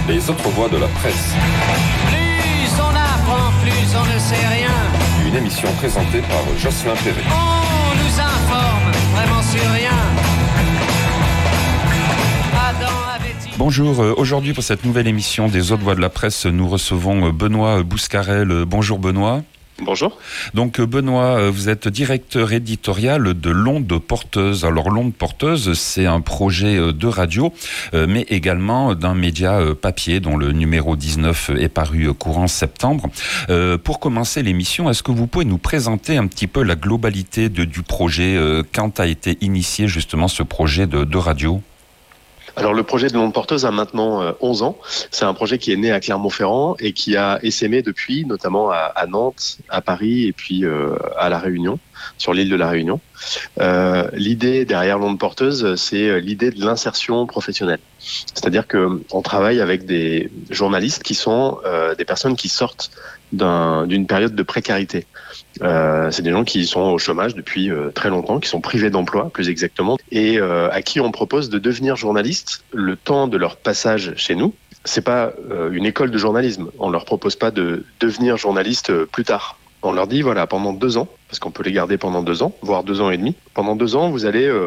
Les autres voix de la presse. Plus on apprend, plus on ne sait rien. Une émission présentée par Jocelyn Perret. On nous informe vraiment sur rien. Bonjour, aujourd'hui pour cette nouvelle émission des autres voix de la presse, nous recevons Benoît Bouscarel. Bonjour Benoît. Bonjour. Donc Benoît, vous êtes directeur éditorial de l'Onde Porteuse. Alors l'Onde Porteuse, c'est un projet de radio, mais également d'un média papier dont le numéro 19 est paru courant septembre. Pour commencer l'émission, est-ce que vous pouvez nous présenter un petit peu la globalité du projet, quand a été initié justement ce projet de radio ? Alors le projet de l'Onde Porteuse a maintenant 11 ans. C'est un projet qui est né à Clermont-Ferrand et qui a essaimé depuis, notamment à Nantes, à Paris et puis à La Réunion, sur l'île de La Réunion. L'idée derrière l'Onde Porteuse, c'est l'idée de l'insertion professionnelle. C'est-à-dire qu'on travaille avec des journalistes qui sont des personnes qui sortent d'une période de précarité. C'est des gens qui sont au chômage depuis très longtemps, qui sont privés d'emploi, plus exactement, et à qui on propose de devenir journaliste le temps de leur passage chez nous. C'est pas une école de journalisme. On leur propose pas de devenir journaliste plus tard. On leur dit, voilà, pendant 2 ans, parce qu'on peut les garder pendant 2 ans, voire 2 ans et demi, pendant 2 ans, vous allez